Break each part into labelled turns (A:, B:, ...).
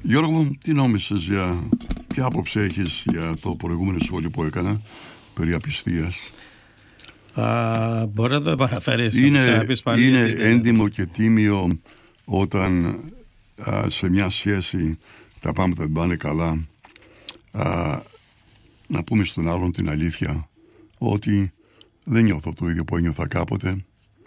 A: Γιώργο, τι νόμισες ποια άποψη έχεις για το προηγούμενο σχόλιο που έκανα περί απιστίας?
B: Μπορεί να το επαναφέρεις?
A: Είναι έντιμο και τίμιο όταν σε μια σχέση τα πράγματα δεν πάνε καλά, να πούμε στον άλλον την αλήθεια, ότι δεν νιώθω το ίδιο που ένιωθα κάποτε,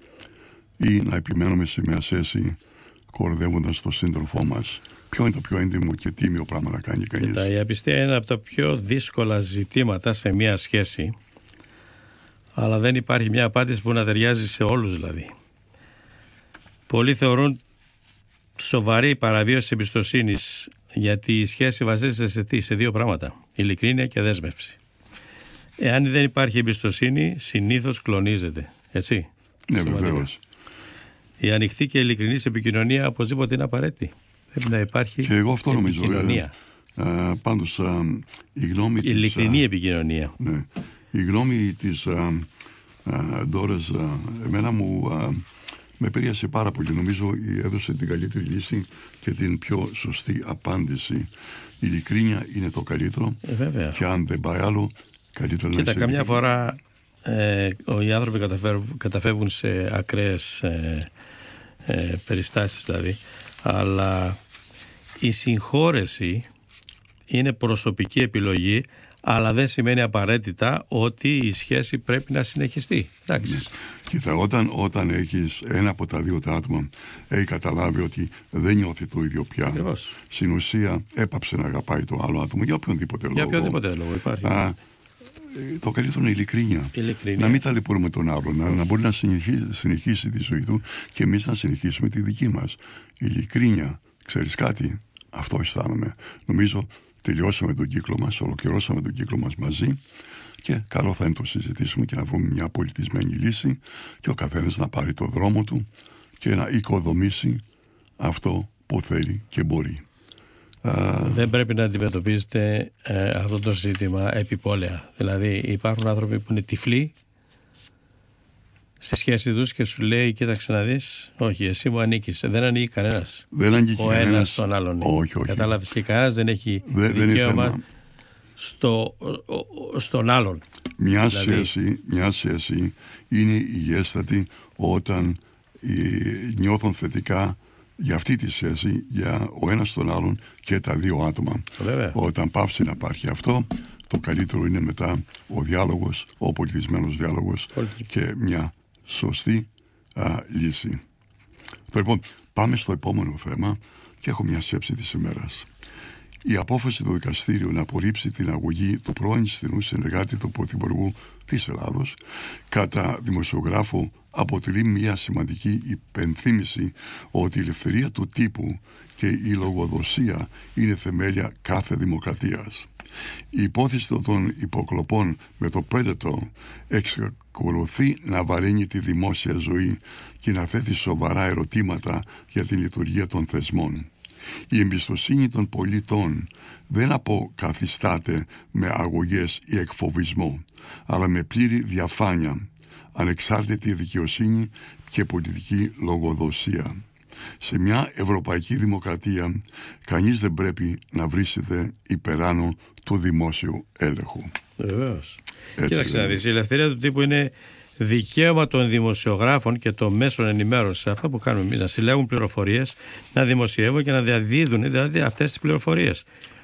A: ή να επιμένουμε σε μια σχέση κορδεύοντας τον σύντροφό μας? Ποιο είναι το πιο έντιμο και τίμιο πράγμα να κάνει κανείς?
B: Η απιστία είναι από τα πιο δύσκολα ζητήματα σε μια σχέση, αλλά δεν υπάρχει μια απάντηση που να ταιριάζει σε όλους δηλαδή. Πολλοί θεωρούν σοβαρή παραβίαση εμπιστοσύνης, γιατί η σχέση βασίζεται σε δύο πράγματα: ειλικρίνεια και δέσμευση. Εάν δεν υπάρχει εμπιστοσύνη, συνήθως κλονίζεται. Έτσι.
A: Ναι, βεβαίως.
B: Η ανοιχτή και ειλικρινής επικοινωνία οπωσδήποτε είναι απαραίτητη. Πρέπει να υπάρχει
A: και εγώ αυτό
B: επικοινωνία.
A: Πάντως, η γνώμη
B: ειλικρινή επικοινωνία.
A: Ναι. Η γνώμη της Ντόρας εμένα με επηρέασε πάρα πολύ. Νομίζω έδωσε την καλύτερη λύση και την πιο σωστή απάντηση. Η ειλικρίνεια είναι το καλύτερο. Και αν δεν πάει άλλο, καλύτερα να είσαι.
B: Καμιά φορά οι άνθρωποι καταφεύγουν σε ακραίες περιστάσεις δηλαδή, αλλά η συγχώρεση είναι προσωπική επιλογή, αλλά δεν σημαίνει απαραίτητα ότι η σχέση πρέπει να συνεχιστεί. Εντάξει.
A: Κοίτα, όταν έχεις ένα από τα δύο τα άτομα έχει καταλάβει ότι δεν νιώθει το ίδιο πια,
B: ακριβώς,
A: στην ουσία έπαψε να αγαπάει το άλλο άτομο για οποιονδήποτε λόγο.
B: Για οποιονδήποτε λόγο υπάρχει.
A: Το καλύτερο είναι ειλικρίνεια. Να μην ταλαιπωρούμε τον άλλον, να μπορεί να συνεχίσει τη ζωή του και εμείς να συνεχίσουμε τη δική μας. Ειλικρίνεια. Ξέρεις κάτι? Αυτό αισθάνομαι. Νομίζω τελειώσαμε τον κύκλο μας, ολοκληρώσαμε τον κύκλο μας μαζί και καλό θα είναι το συζητήσουμε και να βρούμε μια πολιτισμένη λύση και ο καθένας να πάρει το δρόμο του και να οικοδομήσει αυτό που θέλει και μπορεί.
B: Δεν πρέπει να αντιμετωπίζετε αυτό το ζήτημα επιπόλαια. Δηλαδή υπάρχουν άνθρωποι που είναι τυφλοί στη σχέση τους και σου λέει: κοίταξε να δεις, όχι, εσύ μου ανήκεις. Δεν ανήκει κανένας.
A: Δεν ανήκει
B: ο ένας στον άλλον.
A: Όχι.
B: Κατάλαβες, και κανένας δεν έχει δικαίωμα στον άλλον.
A: Μια σχέση είναι υγιέστατη όταν νιώθουν θετικά για αυτή τη σχέση, για ο ένας τον άλλον και τα δύο άτομα.
B: Βέβαια.
A: Όταν πάψει να υπάρχει αυτό, το καλύτερο είναι μετά ο διάλογος, ο πολιτισμένος διάλογος και μια σωστή λύση. Λοιπόν, πάμε στο επόμενο θέμα και έχω μια σκέψη της ημέρας. Η απόφαση του δικαστήριου να απορρίψει την αγωγή του πρώην στενού συνεργάτη του Πρωθυπουργού της Ελλάδος κατά δημοσιογράφο αποτελεί μια σημαντική υπενθύμηση ότι η ελευθερία του τύπου και η λογοδοσία είναι θεμέλια κάθε δημοκρατίας. Η υπόθεση των υποκλοπών με το Predator εξακολουθεί να βαρύνει τη δημόσια ζωή και να θέτει σοβαρά ερωτήματα για την λειτουργία των θεσμών. Η εμπιστοσύνη των πολιτών δεν αποκαθιστάται με αγωγές ή εκφοβισμό, αλλά με πλήρη διαφάνεια, ανεξάρτητη δικαιοσύνη και πολιτική λογοδοσία. Σε μια ευρωπαϊκή δημοκρατία κανείς δεν πρέπει να βρίσκεται υπεράνω του δημόσιου έλεγχου.
B: Βεβαίως. Κοίταξε να δεις, η ελευθερία του τύπου είναι δικαίωμα των δημοσιογράφων και των μέσων ενημέρωσης. Αυτό που κάνουμε εμείς, να συλλέγουν πληροφορίες, να δημοσιεύουν και να διαδίδουν δηλαδή αυτές τις πληροφορίες.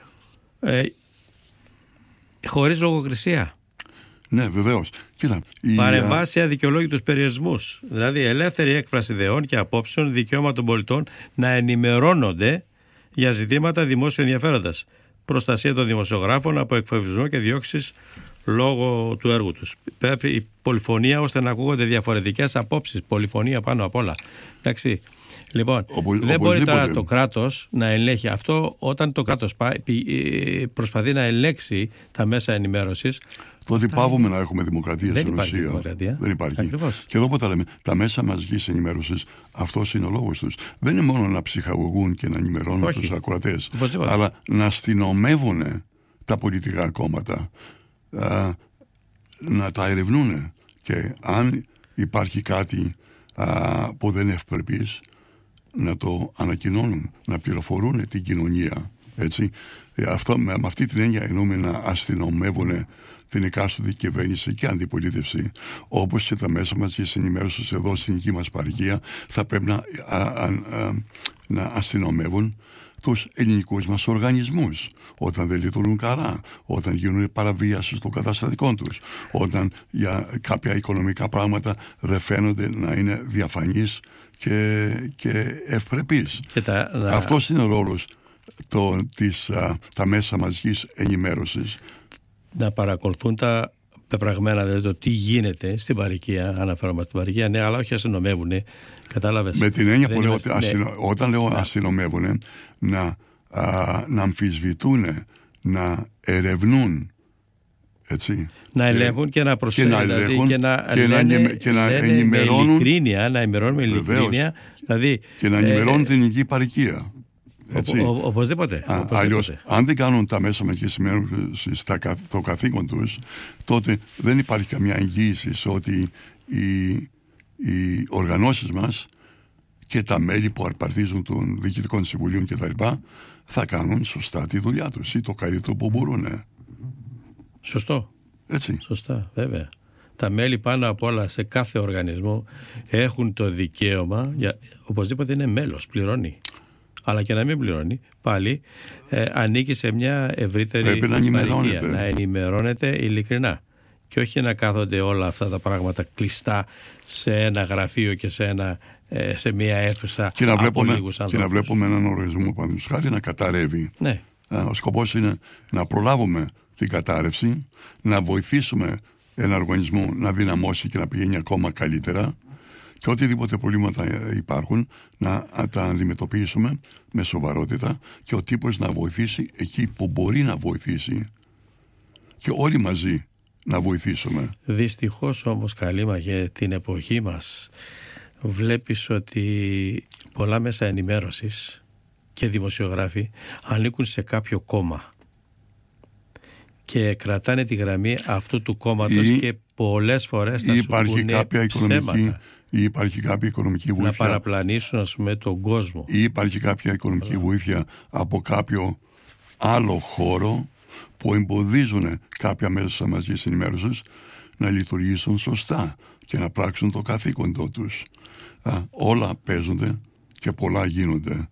B: Χωρίς λογοκρισία.
A: Ναι, βεβαίως.
B: Παρεμβάσει αδικαιολόγητους περιορισμούς. Δηλαδή, ελεύθερη έκφραση ιδεών και απόψεων, δικαίωμα των πολιτών να ενημερώνονται για ζητήματα δημόσιου ενδιαφέροντας. Προστασία των δημοσιογράφων από εκφοβισμό και διώξεις λόγω του έργου τους. Πρέπει η πολυφωνία ώστε να ακούγονται διαφορετικές απόψεις. Πολυφωνία πάνω απ' όλα. Εντάξει. Λοιπόν, δεν μπορεί τώρα το κράτος να ελέγχει αυτό. Όταν το κράτος προσπαθεί να ελέγξει τα μέσα ενημέρωσης,
A: τότε πάβουμε να έχουμε δημοκρατία στην ουσία.
B: Δεν
A: υπάρχει.
B: Ακριβώς.
A: Και εδώ που τα λέμε, τα μέσα μαζικής ενημέρωσης, αυτός είναι ο λόγος τους. Δεν είναι μόνο να ψυχαγωγούν και να ενημερώνουν τους ακροατές, αλλά να αστυνομεύουν τα πολιτικά κόμματα, να τα ερευνούν και αν υπάρχει κάτι που δεν είναι ευπρεπής, να το ανακοινώνουν, να πληροφορούν την κοινωνία Έτσι. Αυτό, με αυτή την έννοια εννοούμε να αστυνομεύουν την εκάστοτε κυβέρνηση και αντιπολίτευση, όπως και τα μέσα μαζικής ενημέρωσης εδώ στην δική μας παροικία θα πρέπει να αστυνομεύουν τους ελληνικούς μας οργανισμούς όταν δεν λειτουργούν καλά, όταν γίνουν παραβίασεις των καταστατικών τους, όταν για κάποια οικονομικά πράγματα δεν φαίνονται να είναι διαφανείς και ευπρεπείς. Αυτός είναι ο ρόλος τα μέσα μαζικής ενημέρωσης.
B: Να παρακολουθούν τα πεπραγμένα, δηλαδή το τι γίνεται στην παροικία, αναφέρομαι στην παροικία, ναι, αλλά όχι αστυνομεύουν, κατάλαβες.
A: Με την έννοια που λέω ότι όταν λέω αστυνομεύουν, να αμφισβητούν, να ερευνούν, έτσι.
B: Να ελέγχουν και να προσέχουν και να ενημερώνουν με ειλικρίνεια, δηλαδή,
A: και να ενημερώνουν την ελληνική παροικία.
B: Οπωσδήποτε.
A: Αλλιώς, αν δεν κάνουν τα μέσα μαζικής ενημέρωσης το καθήκον τους, τότε δεν υπάρχει καμιά εγγύηση ότι οι οργανώσεις μας και τα μέλη που αρπαρτίζουν των διοικητικών συμβουλίων κτλ. Θα κάνουν σωστά τη δουλειά τους ή το καλύτερο που μπορούν.
B: Σωστό.
A: Έτσι.
B: Σωστά, βέβαια. Τα μέλη πάνω απ' όλα σε κάθε οργανισμό έχουν το δικαίωμα, οπωσδήποτε είναι μέλος, πληρώνει. Αλλά και να μην πληρώνει, πάλι ανήκει σε μια ευρύτερη παροικία. Να ενημερώνεται ειλικρινά. Και όχι να κάθονται όλα αυτά τα πράγματα κλειστά σε ένα γραφείο και σε μια αίθουσα από λίγους ανθρώπους.
A: Και να βλέπουμε έναν οργανισμό χάρη να καταρρεύει.
B: Ναι.
A: Ο σκοπός είναι να προλάβουμε την κατάρρευση, να βοηθήσουμε ένα οργανισμό να δυναμώσει και να πηγαίνει ακόμα καλύτερα, και οτιδήποτε προβλήματα υπάρχουν να τα αντιμετωπίσουμε με σοβαρότητα και ο τύπος να βοηθήσει εκεί που μπορεί να βοηθήσει και όλοι μαζί να βοηθήσουμε.
B: Δυστυχώς όμως, Καλήμαχε, την εποχή μας βλέπεις ότι πολλά μέσα ενημέρωσης και δημοσιογράφοι ανήκουν σε κάποιο κόμμα και κρατάνε τη γραμμή αυτού του κόμματος και πολλές φορές θα σου πούνε ψέματα.
A: Ή υπάρχει κάποια οικονομική βοήθεια.
B: Να παραπλανήσουν, ας πούμε, τον κόσμο.
A: Ή υπάρχει κάποια οικονομική βοήθεια από κάποιο άλλο χώρο που εμποδίζουν κάποια μέσα μαζικής ενημέρωσης να λειτουργήσουν σωστά και να πράξουν το καθήκοντό τους. Όλα παίζονται και πολλά γίνονται.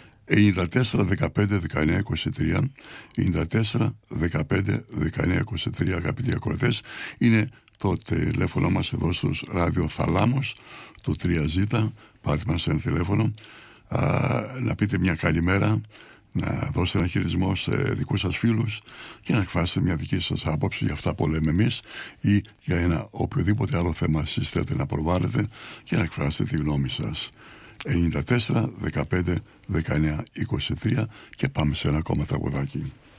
A: 94 15 19 23 94 15 19 23, αγαπητοί ακροατές, είναι το τηλέφωνο μας εδώ στους ραδιοθαλάμους, το 3Z. Πάρτε μας ένα τηλέφωνο, να πείτε μια καλημέρα, να δώσετε ένα χειρισμό σε δικούς σας φίλους και να εκφράσετε μια δική σας άποψη για αυτά που λέμε εμείς ή για ένα οποιοδήποτε άλλο θέμα εσείς θέλετε να προβάλλετε και να εκφράσετε τη γνώμη σας. 94 15 19 23 και πάμε σε ένα ακόμα τραγουδάκι.